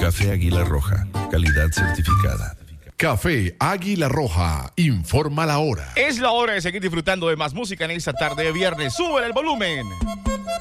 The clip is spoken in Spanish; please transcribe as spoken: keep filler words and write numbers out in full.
Café Águila Roja, calidad certificada. Café Águila Roja, informa la hora. Es la hora de seguir disfrutando de más música en esta tarde de viernes. ¡Sube el volumen!